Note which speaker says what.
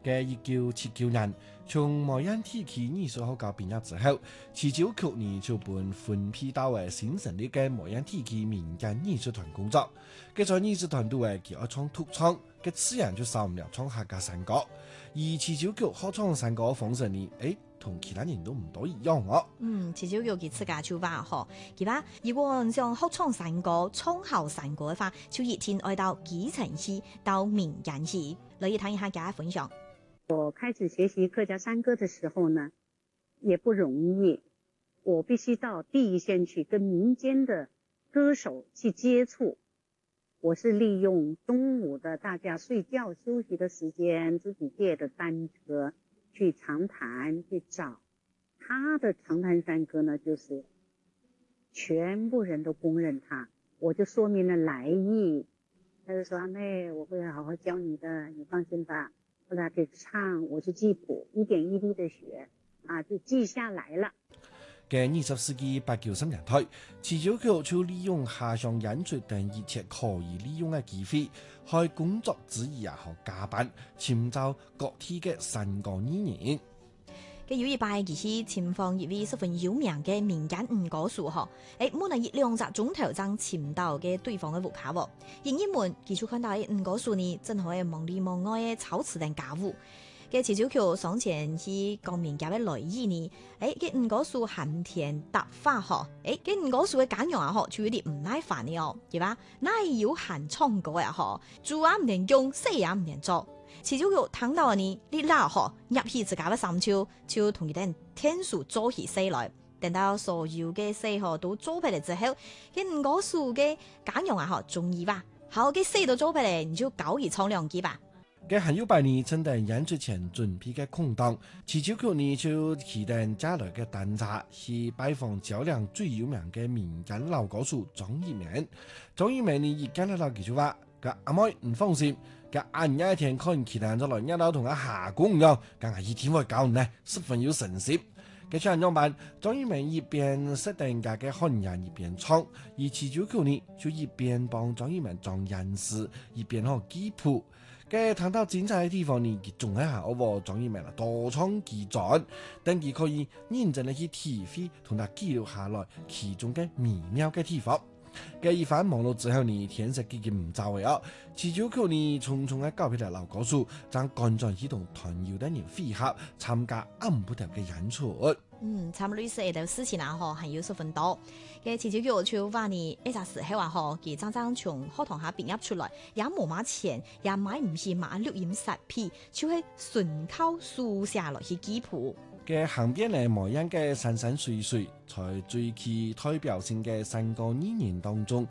Speaker 1: 嘅1979年，從模樣體系藝術學校畢業之後，1990年就本分配到為新成立嘅模樣體系民間藝術團工作。嘅在藝術團隊嘅佢愛創獨創，嘅自然就少唔了創客家山歌。而1999學創山歌風神呢，同其他人都唔多一樣哦。
Speaker 2: 1999佢自家就話嗬，佢話如果像學創山歌、創校山歌嘅話，就一定愛到基層去，到民間去。樂意聽一下大家分享。
Speaker 3: 我開始學習客家山歌的時候呢，也不容易，我必須到第一線去跟民間的歌手去接觸。我是利用中午的大家睡覺休息的時間，自己借的單車去長潭去找他的長潭山歌呢，就是全部人都公認他，我就說明了來意，他就說阿妹，我會好好教你的，你放心吧。後來給唱，我就記譜，一點一滴的學，就記下來了。
Speaker 1: 嘅20世紀8、90年代，1999就利用下鄉演出等一切可以利用嘅機會，開工作之餘和加班，尋找各地嘅山歌藝人。
Speaker 2: 嘅有一擺，其實尋訪一位十分有名嘅民間女歌手嗬，冇能以2個鐘頭爭尋到嘅對方嘅舞卡喎。演員們其實看到嘅女歌手呢，真係夢裡夢外嘅操持定家務。嘅1999上前去講民間嘅來意呢，嘅女歌手含甜搭花嗬，嘅女歌手嘅簡容啊嗬，就有啲唔耐煩嘅哦，係吧？哪有喊唱歌呀嗬，做也唔能用，死也唔能做。1999聽到呢，你嗱嗬入去自家嘅心照，就同佢哋天數做起勢來。等到所有嘅勢嗬都做起嚟之後，嘅女歌手嘅簡容啊嗬中意吧，好嘅勢都做起嚟，你就搞一唱兩句吧。
Speaker 1: 嘅很有百年正等演出前準備嘅空檔，1999年就起定加來嘅單車去拜訪較量最有名嘅民間老歌手莊一鳴。莊一鳴呢一見到佢就話：個阿妹唔放心，個晏一天看其他人就來一到同阿下公樣，梗係一天會教呢，十分有神色。嘅唱樣辦，莊一鳴一邊識定價嘅漢人一邊唱，而1999年就一邊幫莊一鳴裝人事，一邊學記譜。嘅談到精彩嘅地方呢，佢仲喺下我莊一鳴啦，多唱幾轉，等佢可以認真地去體會同佢記錄下來其中嘅微妙嘅地方。嘅一番忙碌之後呢，天色已經唔早嘅1999年匆匆嘅告別咗老歌手，將趕在移動團友的人配合參加暗不調嘅演出。
Speaker 2: 參類似嘅事情啊，係有十分多。嘅1999就話呢，一陣時候啊，佢爭從學堂下畢業出來，也冇買錢，也買唔起買錄音設備，就係純靠書寫來去記譜。
Speaker 1: 嘅行邊嚟模樣嘅山山水水，在最具代表性嘅山歌藝人當中，